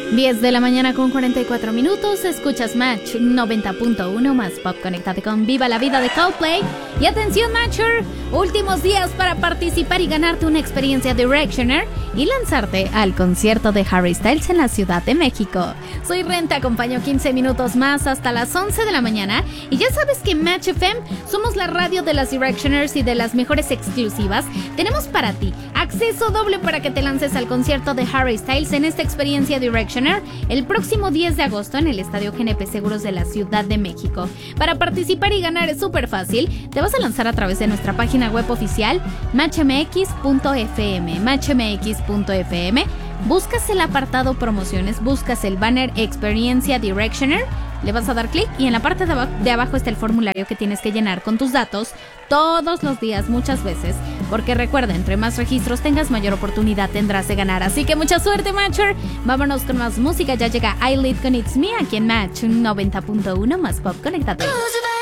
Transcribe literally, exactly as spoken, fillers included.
diez de la mañana con cuarenta y cuatro minutos, escuchas Match noventa punto uno más pop. Conéctate con Viva la Vida de Coldplay. Y atención Matcher, últimos días para participar y ganarte una experiencia Directioner y lanzarte al concierto de Harry Styles en la Ciudad de México. Soy Ren, te acompaño quince minutos más hasta las once de la mañana. Y ya sabes que Match F M somos la radio de las Directioners y de las mejores exclusivas. Tenemos para ti acceso doble para que te lances al concierto de Harry Styles en esta experiencia Directioner el próximo diez de agosto en el Estadio G N P Seguros de la Ciudad de México. Para participar y ganar es súper fácil. Te vas a lanzar a través de nuestra página web oficial match m x punto f m, match m x punto f m. Buscas el apartado promociones, buscas el banner Experiencia Directioner, le vas a dar clic y en la parte de abajo, de abajo está el formulario que tienes que llenar con tus datos todos los días, muchas veces, porque recuerda, entre más registros tengas, mayor oportunidad tendrás de ganar. Así que mucha suerte, Matcher. Vámonos con más música. Ya llega I Lead con It's Me aquí en Match noventa punto uno más pop. Conéctate.